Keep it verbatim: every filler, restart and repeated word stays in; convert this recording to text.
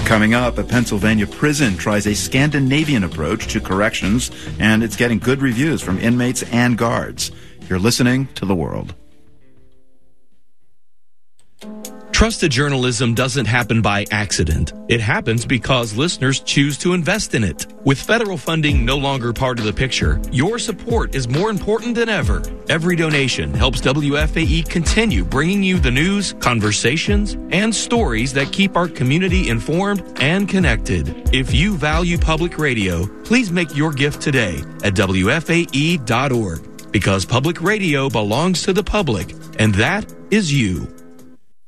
Coming up, a Pennsylvania prison tries a Scandinavian approach to corrections, and it's getting good reviews from inmates and guards. You're listening to The World. Trusted journalism doesn't happen by accident. It happens because listeners choose to invest in it. With federal funding no longer part of the picture, your support is more important than ever. Every donation helps W F A E continue bringing you the news, conversations, and stories that keep our community informed and connected. If you value public radio, please make your gift today at W F A E dot org, because public radio belongs to the public, and that is you.